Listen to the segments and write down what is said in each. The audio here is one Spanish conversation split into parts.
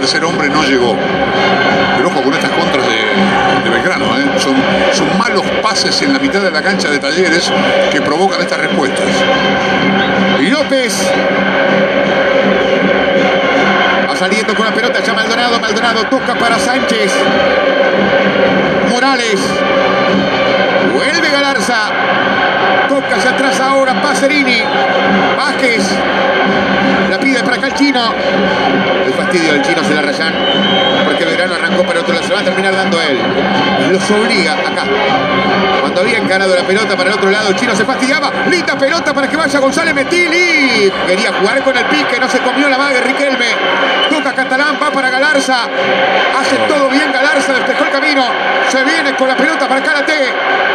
tercer hombre no llegó. Pero ojo con estas contras de Belgrano, ¿eh? Son malos pases en la mitad de la cancha de Talleres que provocan estas respuestas. Y López va saliendo con la pelota ya Maldonado. Maldonado toca para Sánchez. Morales. Vuelve Galarza. Toca hacia atrás ahora Pacerini. Vázquez. La pide para acá el Chino. El fastidio del Chino se la rayan. Porque Belgrano arrancó para otro lado. Se va a terminar dando a él. Los obliga acá. Cuando había encarado la pelota para el otro lado, el Chino se fastidiaba. Linda pelota para que vaya González Metilli. Quería jugar con el pique. No se comió la mague Riquelme. Toca Catalán. Va para Galarza. Hace todo bien Galarza. Despejó el camino. Se viene con la pelota para Karate.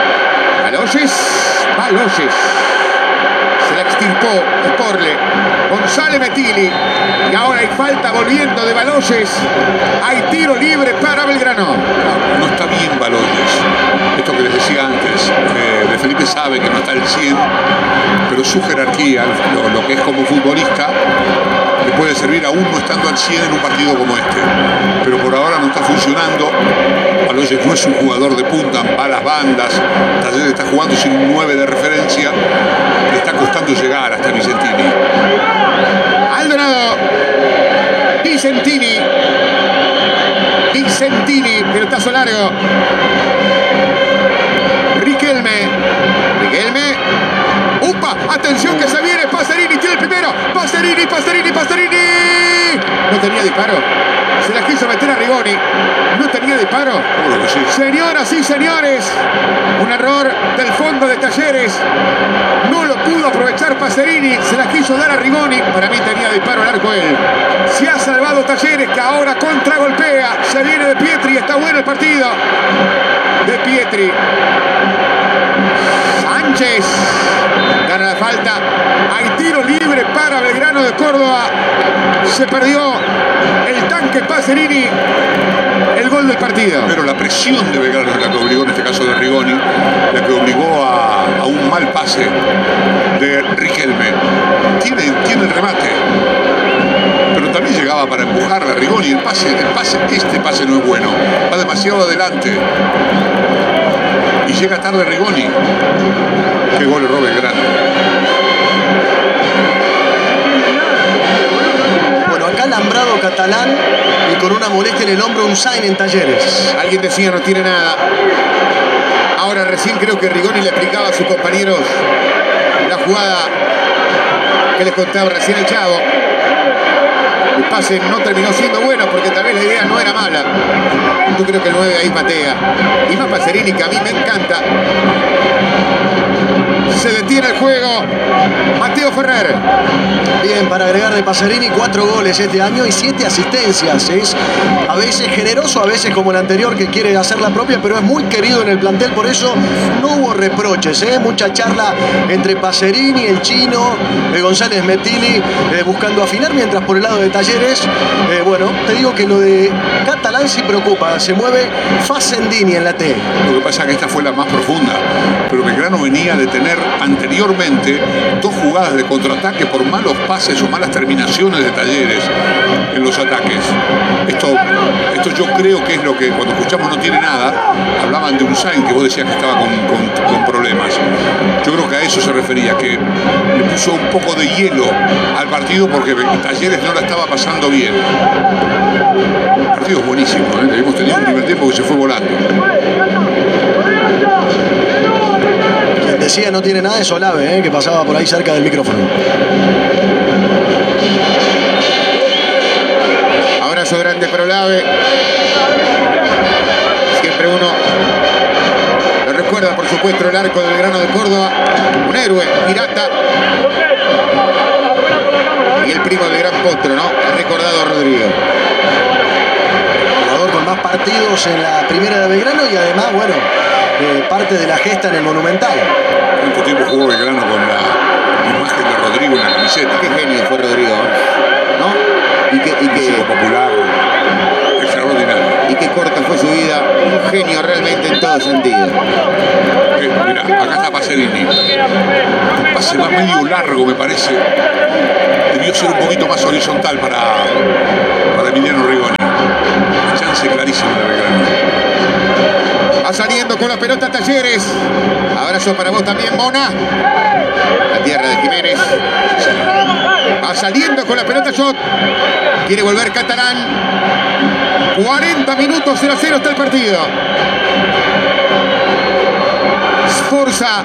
Baloyes. Se la extirpó Sporle. González Metilli. Y ahora hay falta volviendo de Baloyes. Hay tiro libre para Belgrano. No está bien Baloyes. Esto que les decía antes. De Felipe sabe que no está al 100. Pero su jerarquía, lo que es como futbolista, le puede servir aún no estando al 100 en un partido como este. Pero por ahora no está funcionando. Baloyes no es un jugador de punta, va a las bandas. Talleres está jugando sin un 9 de referencia. Le está costando llegar hasta Vicentini. Maldonado. Vicentini. Pelotazo largo. Riquelme. ¡Upa! ¡Atención que se viene! Pacerini tiene el primero. Pacerini. No tenía disparo. Se la quiso meter a Rigoni. No tenía disparo. Sí. Señoras y señores, un error del fondo de Talleres. No lo pudo aprovechar Pacerini. Se la quiso dar a Rigoni. Para mí tenía disparo al arco él. Se ha salvado Talleres, que ahora contragolpea. Se viene de Pietri. Está bueno el partido. De Pietri. Sánchez gana la falta. Hay tiro libre para Belgrano de Córdoba. Se perdió el tanque Pacerini. El gol del partido. Pero la presión de Belgrano es la que obligó, en este caso de Rigoni, la que obligó a un mal pase de Riquelme. Tiene el remate, pero también llegaba para empujarla Rigoni. Este pase no es bueno. Va demasiado adelante. Y llega tarde Rigoni. Qué gol erró Belgrano. Bueno, acá alambrado Catalán y con una molestia en el hombro, un sign en Talleres. Alguien decía no tiene nada. Ahora recién creo que Rigoni le explicaba a sus compañeros la jugada que les contaba recién el Chavo. El pase no terminó siendo bueno porque tal vez la idea no era mala. Yo creo que el 9 ahí patea. Y más Pacerini, que a mí me encanta. Se detiene el juego. Mateo Ferrer. Bien, para agregar de Pacerini, 4 goles este año y 7 asistencias. Es a veces generoso, a veces como el anterior que quiere hacer la propia, pero es muy querido en el plantel, por eso no hubo reproches. Mucha charla entre Pacerini, el Chino, González Metilli, buscando afinar, mientras por el lado de Talleres, bueno, te digo que lo de Catalán sí preocupa. Se mueve Facendini en la T. Lo que pasa es que esta fue la más profunda, pero Belgrano venía de tener anteriormente 2 jugadas de contraataque por malos pases o malas terminaciones de Talleres en los ataques. Esto yo creo que es lo que cuando escuchamos no tiene nada, hablaban de un sign que vos decías que estaba con problemas. Yo creo que a eso se refería, que le puso un poco de hielo al partido porque Talleres no la estaba pasando bien. El partido es buenísimo, ¿eh? Hemos tenido un primer tiempo que se fue volando. Quien decía no tiene nada es Olave, que pasaba por ahí cerca del micrófono. Abrazo grande para Olave. Siempre uno lo recuerda, por supuesto, el arco del Belgrano de Córdoba. Un héroe, pirata. Y el primo del gran potro, ¿no? El recordado Rodrigo. Jugador con más partidos en la primera de Belgrano y además, bueno, parte de la gesta en el Monumental. ¿Cuánto tiempo jugó Belgrano con la imagen de Rodrigo en la camiseta? Qué genio fue Rodrigo, ¿no? Y que popular, extraordinario. Y qué corta fue su vida. Un genio realmente en todo sentido. Mira, acá está Pacerini. El pase va medio largo, me parece. Debió ser un poquito más horizontal para Emiliano Rigoni. saliendo con la pelota Talleres. Abrazo para vos también, Mona. La tierra de Jiménez. Va saliendo con la pelota Shot. Quiere volver Catalán. 40 minutos, 0-0 está el partido. Sforza.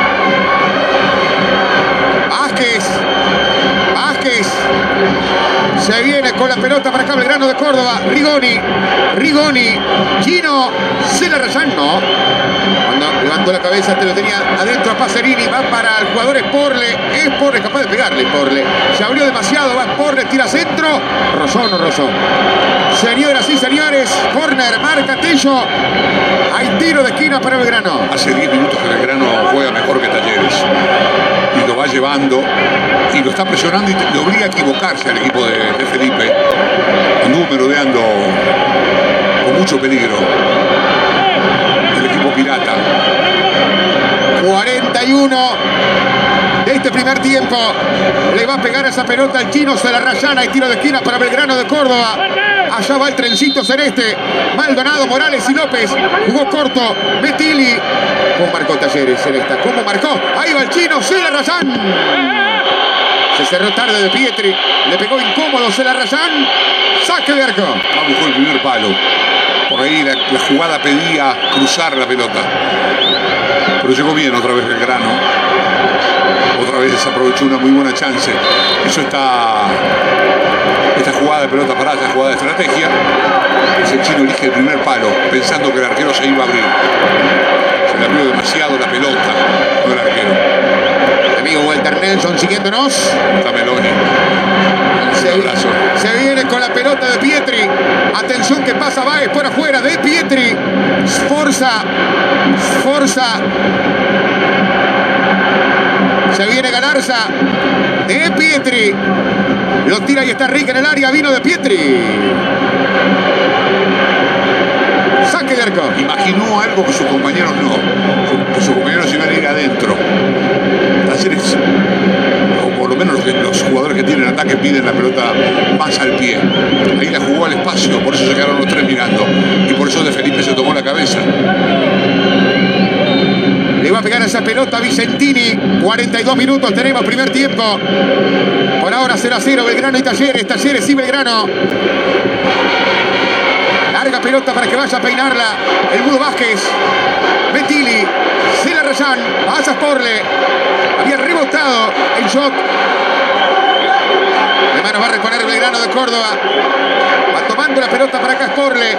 Vázquez. Se viene con la pelota para acá Belgrano de Córdoba. Rigoni. Gino. Celarrayán. No. Cuando levantó la cabeza te lo tenía adentro a Pacerini. Va para el jugador Sporle. Sporle capaz de pegarle. Sporle. Se abrió demasiado. Va Sporle. Tira centro. Rozó. Señoras y señores. Corner. Marca Tello. Hay tiro de esquina para Belgrano. Hace 10 minutos que Belgrano juega mejor que Talleres. Y lo va llevando y lo está presionando y le obliga a equivocarse al equipo de Felipe. Anduvo merodeando con mucho peligro el equipo pirata. 41 de este primer tiempo. Le va a pegar esa pelota al chino Celarrayán. Hay tiro de esquina para Belgrano de Córdoba. Allá va el trencito celeste. Maldonado, Morales y López. Jugó corto. Betili. ¿Cómo marcó Talleres Celeste? ¿Cómo marcó? Ahí va el chino Celarrayán. Se cerró tarde de Pietri. Le pegó incómodo Celarrayán. Saque de arco. Va, buscó el primer palo. Por ahí la jugada pedía cruzar la pelota. Pero llegó bien otra vez Belgrano. Otra vez desaprovechó una muy buena chance. Esta jugada de pelota parada, esta jugada de estrategia. El chino elige el primer palo pensando que el arquero se iba a abrir. Se le abrió demasiado la pelota, no el arquero. Amigo Walter Nelson siguiéndonos. Está Meloni. Se viene con la pelota de Pietri. Atención que pasa Báez por afuera de Pietri. Sforza. Se viene Galarza de Pietri. Lo tira y está Rick en el área. Vino de Pietri. Saque de arco. Imaginó algo que sus compañeros no. Que sus compañeros iban a ir adentro. Talleres, o por lo menos los jugadores que tienen ataque piden la pelota más al pie. Ahí la jugó al espacio, por eso se quedaron los tres mirando. Y por eso de Felipe se tomó la cabeza. Le va a pegar esa pelota a Vicentini. 42 minutos tenemos, primer tiempo. Por ahora 0-0 Belgrano y Talleres. Talleres y Belgrano. Larga pelota para que vaya a peinarla el Mudo Vázquez. Betili. Celarrayán. Pasa Sporle. Había rebotado el shot. De manos va a reponer Belgrano de Córdoba. Va tomando la pelota para acá Sporle.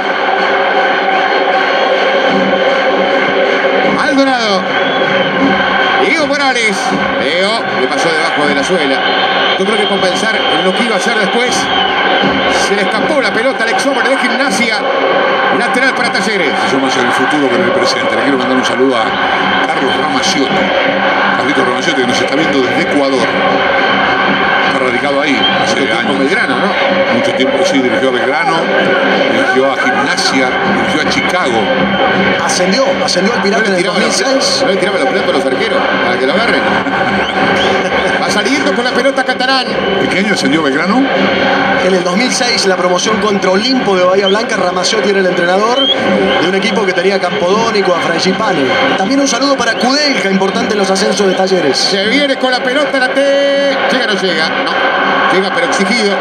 Maldonado. Leo Morales. Leo le pasó debajo de la suela. Yo creo que por pensar en lo que iba a hacer después, se le escapó la pelota al ex hombre de Gimnasia. Lateral para Talleres. Yo más en el futuro que en el presente. Le quiero mandar un saludo a Carlos Ramaciotti. Carlitos Ramaciotti, que nos está viendo desde Ecuador. Está radicado ahí hace años. Belgrano, ¿no? Mucho tiempo, sí, dirigió a Belgrano, dirigió a Gimnasia, dirigió a Chicago. Ascendió el Pirata en el 2006. No le tiraba los platos a los arqueros para que lo agarren. Va saliendo con la pelota Catalán. ¿En qué año ascendió Belgrano? En el 2006, la promoción contra Olimpo de Bahía Blanca. Ramaciotti era el entrenador de un equipo que tenía a Campodónico, a Frangipane. También un saludo para Kudelka, importante en los ascensos de Talleres. Se viene con la pelota la T. Llega, no llega. No, llega pero exigido.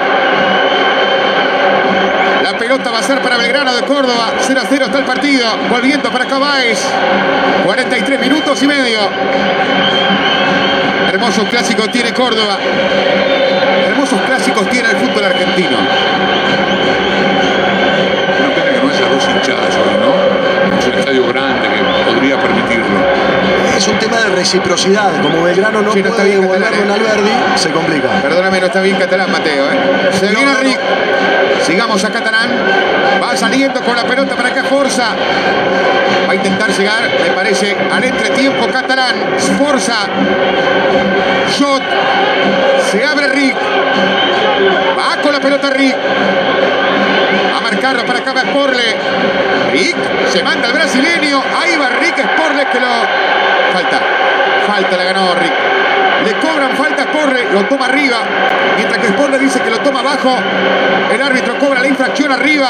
La pelota va a ser para Belgrano de Córdoba. 0-0 está el partido. Volviendo para acá Báez. 43 minutos y medio. Hermosos clásicos tiene Córdoba. Hermosos clásicos tiene el fútbol argentino. Una pena que no haya dos hinchadas hoy, ¿no? Es un estadio grande que podría permitirlo. Es un tema de reciprocidad. Como Belgrano no puede devolverlo en Alberdi, se complica. Perdóname, no está bien Catalán, Mateo. Se viene Rick. Sigamos a Catalán. Va saliendo con la pelota para acá Forza. Va a intentar llegar, me parece, al entretiempo Catalán. Forza. Shot. Se abre Rick. Va con la pelota Rick. A marcarlo para acá Sporle. Rick se manda al brasileño. Ahí va Rick Sporle que lo... Falta la ganó Rick. Le cobran falta a Sporle, lo toma arriba. Mientras que Sporle dice que lo toma abajo. El árbitro cobra la infracción arriba.